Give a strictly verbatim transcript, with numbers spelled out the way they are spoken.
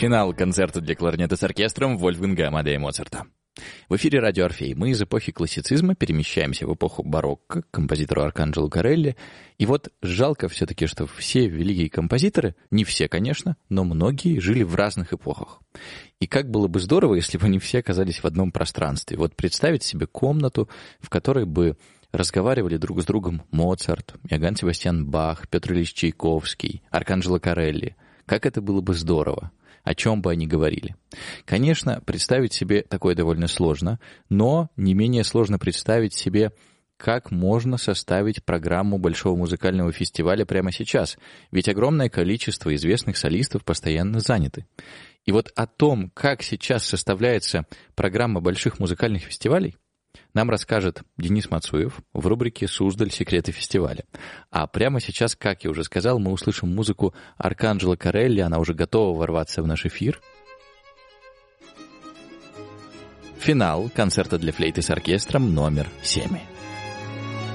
Финал концерта для кларнета с оркестром Вольфганга Амадея Моцарта. В эфире радио «Орфей». Мы из эпохи классицизма перемещаемся в эпоху барокко к композитору Арканджело Корелли. И вот жалко все-таки, что все великие композиторы, не все, конечно, но многие жили в разных эпохах. И как было бы здорово, если бы они все оказались в одном пространстве. Вот представить себе комнату, в которой бы разговаривали друг с другом Моцарт, Иоганн Себастьян Бах, Петр Ильич Чайковский, Арканджело Корелли. Как это было бы здорово! О чем бы они говорили. Конечно, представить себе такое довольно сложно, но не менее сложно представить себе, как можно составить программу Большого музыкального фестиваля прямо сейчас, ведь огромное количество известных солистов постоянно заняты. И вот о том, как сейчас составляется программа больших музыкальных фестивалей, нам расскажет Денис Мацуев в рубрике «Суздаль. Секреты фестиваля». А прямо сейчас, как я уже сказал, мы услышим музыку Арканджело Корелли. Она уже готова ворваться в наш эфир. Финал концерта для флейты с оркестром номер семь.